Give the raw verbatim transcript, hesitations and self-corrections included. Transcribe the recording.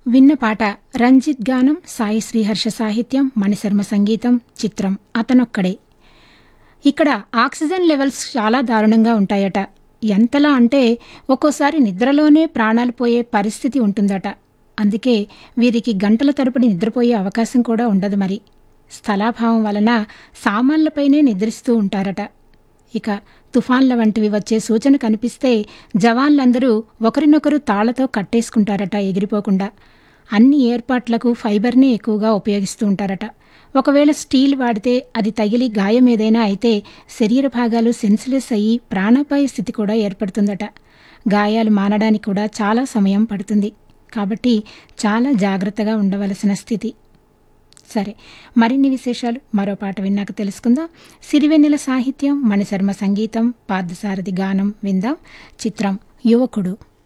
విన్న పాట రంజిత్ గానం, సాయి శ్రీహర్ష సాహిత్యం, మణిశర్మ సంగీతం, చిత్రం అతనొక్కడే. ఇక్కడ ఆక్సిజన్ లెవెల్స్ చాలా దారుణంగా ఉంటాయట. ఎంతలా అంటే ఒక్కోసారి నిద్రలోనే ప్రాణాలు పోయే పరిస్థితి ఉంటుందట. అందుకే వీరికి గంటల తరబడి నిద్రపోయే అవకాశం కూడా ఉండదు. మరి స్థలాభావం వలన సామాన్లపైనే నిద్రిస్తూ ఉంటారట. ఇక తుఫాన్ల వంటివి వచ్చే సూచన కనిపిస్తే జవాన్లందరూ ఒకరినొకరు తాళ్లతో కట్టేసుకుంటారట ఎగిరిపోకుండా. అన్ని ఏర్పాట్లకు ఫైబర్నే ఎక్కువగా ఉపయోగిస్తూ ఉంటారట. ఒకవేళ స్టీల్ వాడితే అది తగిలి గాయం ఏదైనా అయితే శరీర భాగాలు సెన్స్లెస్ అయ్యి ప్రాణాపాయ స్థితి కూడా ఏర్పడుతుందట. గాయాలు మానడానికి కూడా చాలా సమయం పడుతుంది. కాబట్టి చాలా జాగ్రత్తగా ఉండవలసిన స్థితి. సరే, మరిన్ని విశేషాలు మరో పాట విన్నాక తెలుసుకుందాం. సిరివెన్నెల సాహిత్యం, మణిశర్మ సంగీతం, పార్థసారథి గానం విందాం. చిత్రం యువకుడు.